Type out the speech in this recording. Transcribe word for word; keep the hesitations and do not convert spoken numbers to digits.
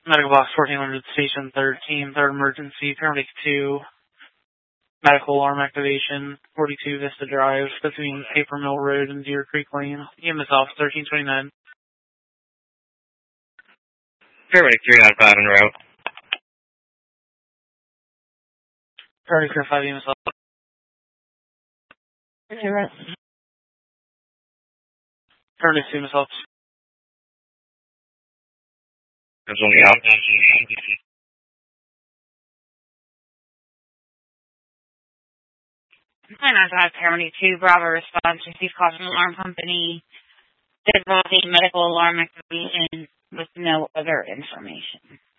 Medical box fourteen hundred, station thirteen, third emergency, paramedic two, medical alarm activation, forty-two Vista Drive, between Paper Mill Road and Deer Creek Lane, E M S off thirteen twenty-nine. Paramedic three nine five en route. Paramedic three nine five, E M S off. Paramedic two, E M S off. There's only out. nine nine five, Paramedic two, Bravo response, received call from alarm company, involving medical alarm activation with no other information.